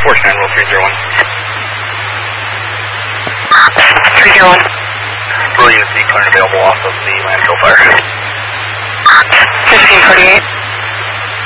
Force 9, roll 301. 301. Roll unit C, current available off of the landfill fire.